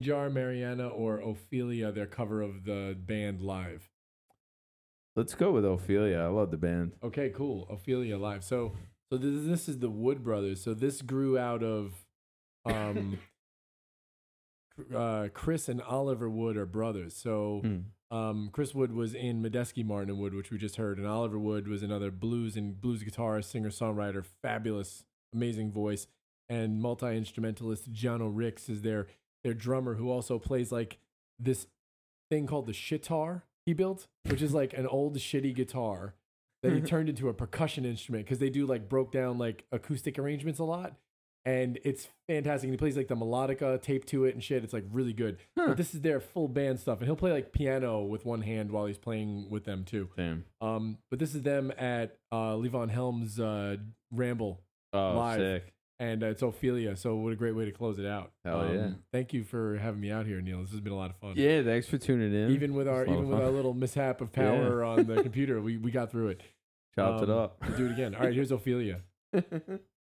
Jar, Mariana, or Ophelia, their cover of the band live. Let's go with Ophelia. I love the band. Okay, cool. Ophelia live. So this is the Wood Brothers. So this grew out of Chris and Oliver Wood are brothers. So Chris Wood was in Medeski Martin and Wood, which we just heard, and Oliver Wood was another blues guitarist, singer, songwriter, fabulous, amazing voice, and multi-instrumentalist. Jono Ricks is their drummer, who also plays like this thing called the shitar he built, which is like an old shitty guitar that he turned into a percussion instrument, because they do like broke down like acoustic arrangements a lot. And it's fantastic. And he plays like the melodica taped to it and shit. It's like really good. But this is their full band stuff. And he'll play like piano with one hand while he's playing with them too. Damn. But this is them at Levon Helm's Ramble live. Sick. And it's Ophelia. So what a great way to close it out. Hell yeah. Thank you for having me out here, Neil. This has been a lot of fun. Yeah, thanks for tuning in. Even with our little mishap of power on the computer, we got through it. Chopped it up. We'll do it again. All right, here's Ophelia.